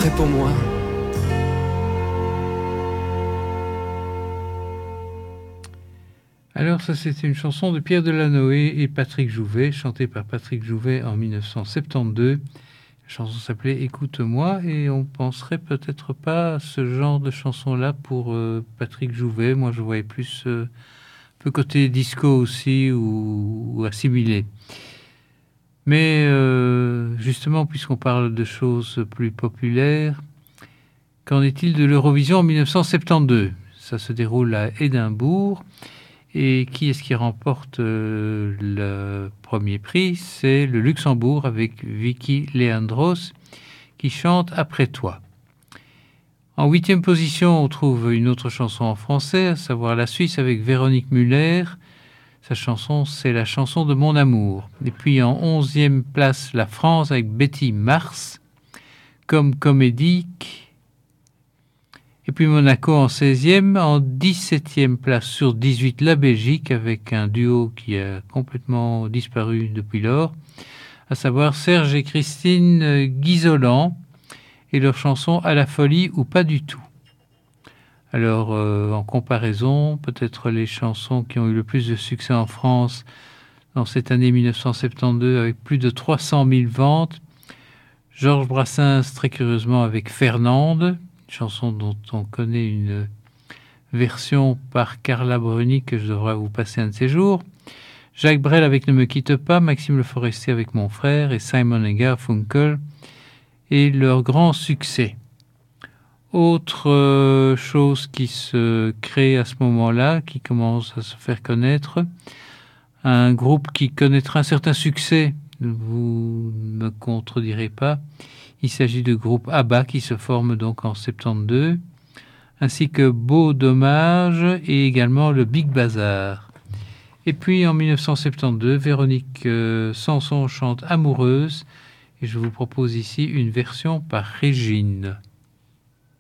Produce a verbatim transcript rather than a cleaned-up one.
prêt pour moi. Alors ça, c'était une chanson de Pierre Delanoë et Patrick Jouvet, chantée par Patrick Jouvet en dix-neuf cent soixante-douze. La chanson s'appelait Écoute-moi, et on penserait peut-être pas à ce genre de chanson-là pour euh, Patrick Jouvet. Moi, je voyais plus euh, un peu côté disco aussi, ou, ou assimilé. Mais euh, justement, puisqu'on parle de choses plus populaires, qu'en est-il de l'Eurovision en dix-neuf cent soixante-douze? Ça se déroule à Édimbourg. Et qui est-ce qui remporte euh, le premier prix? C'est le Luxembourg avec Vicky Leandros qui chante Après toi. En huitième position, on trouve une autre chanson en français, à savoir la Suisse avec Véronique Muller. Sa chanson, c'est la chanson de mon amour. Et puis en onzième place, la France avec Betty Mars, comme comédie. Et puis Monaco en seizième, en dix-septième place sur dix-huit, la Belgique, avec un duo qui a complètement disparu depuis lors, à savoir Serge et Christine Guizolan, et leur chanson À la folie ou pas du tout. Alors, euh, en comparaison, peut-être les chansons qui ont eu le plus de succès en France dans cette année dix-neuf cent soixante-douze, avec plus de trois cent mille ventes, Georges Brassens, très curieusement, avec Fernande, chanson dont on connaît une version par Carla Bruni que je devrais vous passer un de ces jours. Jacques Brel avec Ne me quitte pas, Maxime Le Forestier avec Mon frère et Simon et Garfunkel et leur grand succès. Autre euh, chose qui se crée à ce moment-là, qui commence à se faire connaître, un groupe qui connaîtra un certain succès, vous ne me contredirez pas. Il s'agit du groupe ABBA qui se forme donc en soixante-douze, ainsi que Beau Dommage et également le Big Bazar. Et puis en dix-neuf cent soixante-douze, Véronique euh, Sanson chante Amoureuse, et je vous propose ici une version par Régine.